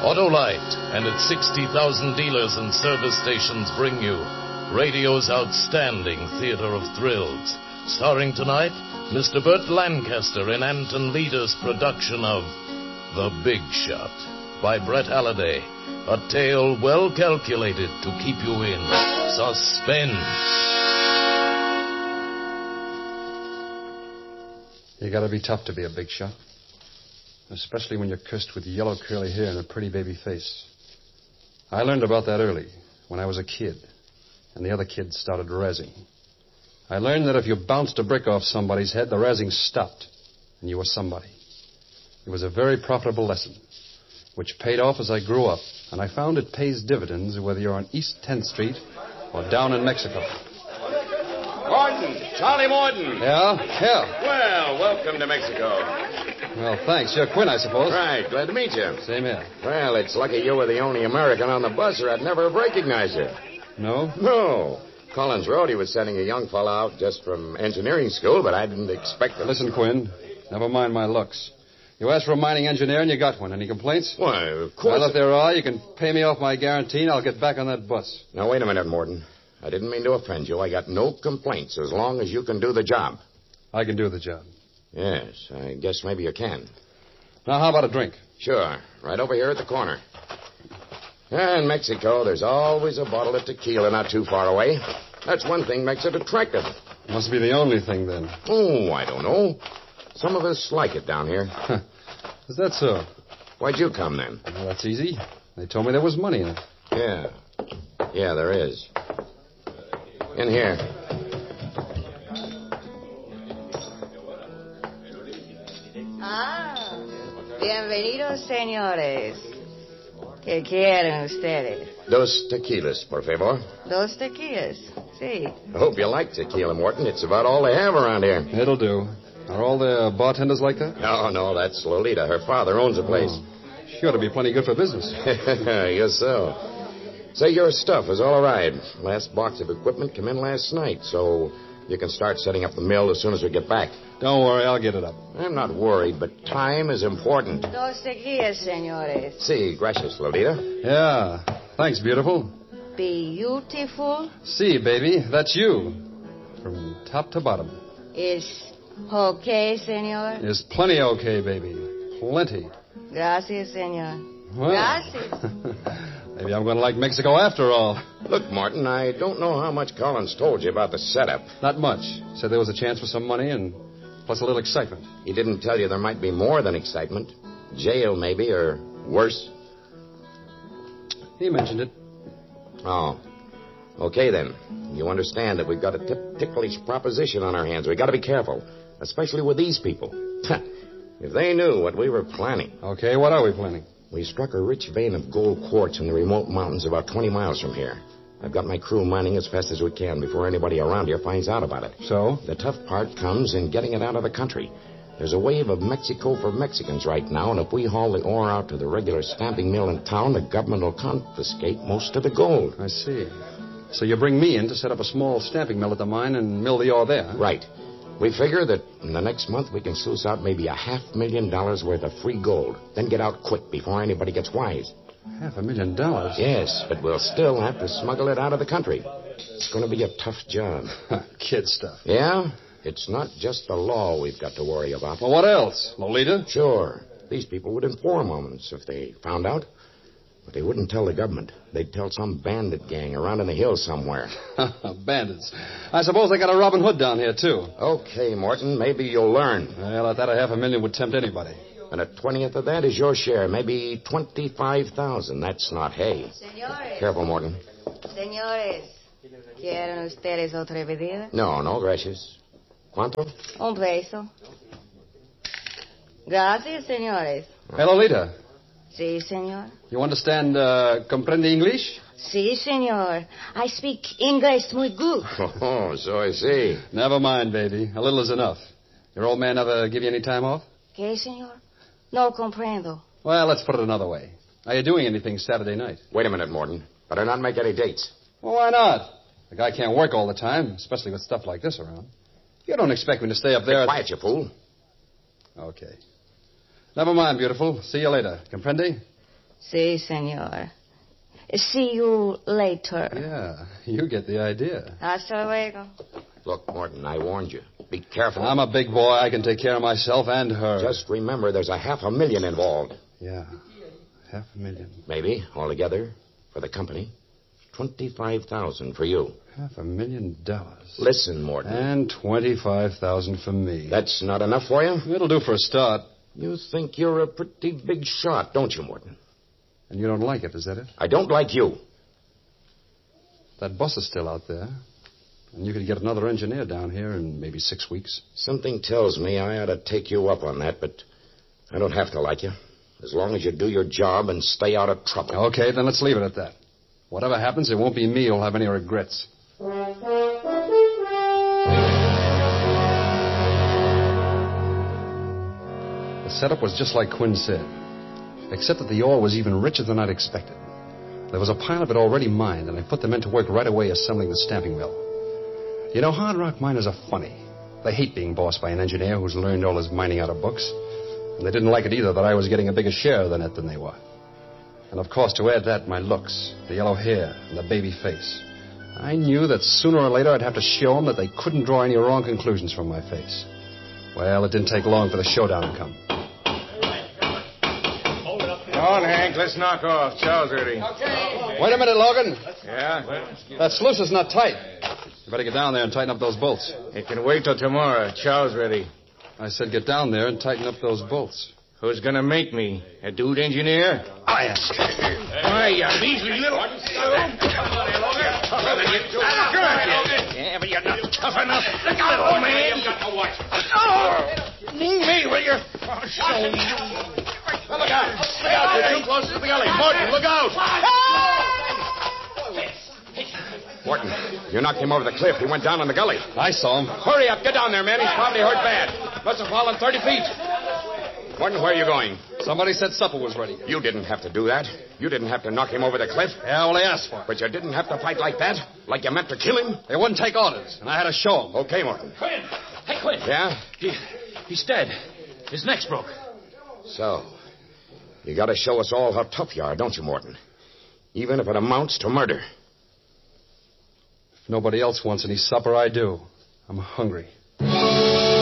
Autolite and its 60,000 dealers and service stations bring you radio's outstanding theater of thrills. Starring tonight, Mr. Burt Lancaster in Anton Leader's production of The Big Shot by Brett Halliday. A tale well calculated to keep you in suspense. You gotta be tough to be a big shot. Especially when you're cursed with yellow curly hair and a pretty baby face. I learned about that early, when I was a kid, and the other kids started razzing. I learned that if you bounced a brick off somebody's head, the razzing stopped, and you were somebody. It was a very profitable lesson, which paid off as I grew up, and I found it pays dividends whether you're on East 10th Street or down in Mexico. Morton! Charlie Morton! Yeah? Well, welcome to Mexico. Well, thanks. You're Quinn, I suppose. Right, glad to meet you. Same here. Well, it's lucky you were the only American on the bus, or I'd never have recognized you. No? No. Collins wrote he was sending a young fellow out just from engineering school, but I didn't expect him. Listen, Quinn, never mind my looks. You asked for a mining engineer, and you got one. Any complaints? Why, of course. Well, if there are, you can pay me off my guarantee, and I'll get back on that bus. Now, wait a minute, Morton. I didn't mean to offend you. I got no complaints as long as you can do the job. I can do the job. Yes, I guess maybe you can. Now, how about a drink? Sure. Right over here at the corner. In Mexico, there's always a bottle of tequila not too far away. That's one thing makes it attractive. Must be the only thing, then. Oh, I don't know. Some of us like it down here. Is that so? Why'd you come, then? Well, that's easy. They told me there was money in it. Yeah, there is. In here. Bienvenidos, señores. ¿Qué quieren ustedes? Dos tequilas, por favor. Dos tequilas, sí. I hope you like tequila, Morton. It's about all they have around here. It'll do. Are all the bartenders like that? No, that's Lolita. Her father owns the place. She ought to be plenty good for business. Yes, so. Say, your stuff is all right. Last box of equipment came in last night, so you can start setting up the mill as soon as we get back. Don't worry, I'll get it up. I'm not worried, but time is important. Dos tequilas, señores. Sí, gracias, Lolita. Yeah. Thanks, beautiful. Beautiful. See, baby, that's you. From top to bottom. Is okay, señor? Is plenty okay, baby. Plenty. Gracias, señor. Well. Gracias. Maybe I'm going to like Mexico after all. Look, Martin, I don't know how much Collins told you about the setup. Not much. Said there was a chance for some money and plus a little excitement. He didn't tell you there might be more than excitement. Jail, maybe, or worse. He mentioned it. Oh. Okay, then. You understand that we've got a ticklish proposition on our hands. We've got to be careful, especially with these people. If they knew what we were planning. Okay, what are we planning? We struck a rich vein of gold quartz in the remote mountains about 20 miles from here. I've got my crew mining as fast as we can before anybody around here finds out about it. So? The tough part comes in getting it out of the country. There's a wave of Mexico for Mexicans right now, and if we haul the ore out to the regular stamping mill in town, the government will confiscate most of the gold. I see. So you bring me in to set up a small stamping mill at the mine and mill the ore there, huh? Right. We figure that in the next month we can sluice out maybe $500,000 worth of free gold. Then get out quick before anybody gets wise. $500,000? Yes, but we'll still have to smuggle it out of the country. It's going to be a tough job. Kid stuff. Yeah? It's not just the law we've got to worry about. Well, what else? Lolita? Sure. These people would inform on us if they found out. But they wouldn't tell the government. They'd tell some bandit gang around in the hills somewhere. Bandits. I suppose they got a Robin Hood down here, too. Okay, Morton, maybe you'll learn. Well, at that, $500,000 would tempt anybody. And a 20th of that is your share, maybe $25,000. That's not hay. Señores. Careful, Morton. Señores. ¿Quieren ustedes otra bebida? No, gracias. ¿Cuánto? Un peso. Gracias, señores. Hey, Lolita. Sí, señor. You understand, comprende English? Sí, señor. I speak English muy good. Oh, so I see. Never mind, baby. A little is enough. Your old man ever give you any time off? ¿Qué, señor? No comprendo. Well, let's put it another way. Are you doing anything Saturday night? Wait a minute, Morton. Better not make any dates. Well, why not? The guy can't work all the time, especially with stuff like this around. You don't expect me to stay up there... Quiet, you fool. Okay. Never mind, beautiful. See you later. Comprende? Si, senor. See you later. Yeah, you get the idea. Hasta luego. Look, Morton, I warned you. Be careful. I'm a big boy. I can take care of myself and her. Just remember there's $500,000 involved. Yeah, $500,000. Maybe, altogether, for the company. $25,000 for you. $500,000. Listen, Morton. And $25,000 for me. That's not enough for you? It'll do for a start. You think you're a pretty big shot, don't you, Morton? And you don't like it, is that it? I don't like you. That bus is still out there. And you could get another engineer down here in maybe 6 weeks. Something tells me I ought to take you up on that, but I don't have to like you. As long as you do your job and stay out of trouble. Okay, then let's leave it at that. Whatever happens, it won't be me who'll have any regrets. The setup was just like Quinn said, except that the ore was even richer than I'd expected. There was a pile of it already mined, and I put the men to work right away assembling the stamping mill. You know, hard rock miners are funny. They hate being bossed by an engineer who's learned all his mining out of books. And they didn't like it either that I was getting a bigger share of the net than they were. And, of course, to add that, my looks, the yellow hair, and the baby face. I knew that sooner or later I'd have to show them that they couldn't draw any wrong conclusions from my face. Well, it didn't take long for the showdown to come. Come on, Hank, let's knock off. Chow's ready. Okay. Wait a minute, Logan. Yeah? That sluice is not tight. You better get down there and tighten up those bolts. It can wait till tomorrow. Chow's ready. I said get down there and tighten up those bolts. Who's gonna make me? A dude engineer? I am. Why, you measly little... Yeah, but you're not tough enough. Look out, old man. You've got to watch. Knee me, will you? I'll show you. Well, look out. Look out. You're too close to the gully. Morton, look out. Morton, you knocked him over the cliff. He went down in the gully. I saw him. Hurry up. Get down there, man. He's probably hurt bad. Must have fallen 30 feet. Morton, where are you going? Somebody said supper was ready. You didn't have to do that. You didn't have to knock him over the cliff. Yeah, well, they asked for it. But you didn't have to fight like that? Like you meant to kill him? They wouldn't take orders, and I had to show them. Okay, Morton. Quinn! Hey, Quinn! Yeah? He's dead. His neck's broke. So, you got to show us all how tough you are, don't you, Morton? Even if it amounts to murder. If nobody else wants any supper, I do. I'm hungry.